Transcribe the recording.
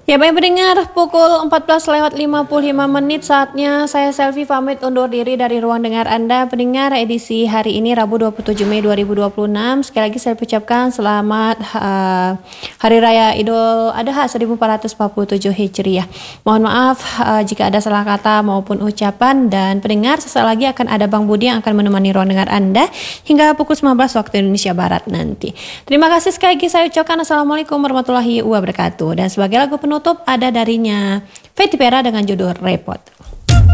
Ya baik pendengar, pukul 14:55 saatnya saya Selvi pamit undur diri dari ruang dengar Anda. Pendengar edisi hari ini Rabu 27 Mei 2026. Sekali lagi saya ucapkan selamat Hari Raya Idul Adha 1447 Hijriah. Mohon maaf jika ada salah kata maupun ucapan, dan pendengar sesaat lagi akan ada Bang Budi yang akan menemani ruang dengar Anda hingga pukul 19 waktu Indonesia Barat nanti. Terima kasih sekali lagi saya ucapkan Assalamualaikum warahmatullahi wabarakatuh. Dan sebagai lagu penutup ada darinya Fetty Pera dengan judul Repot.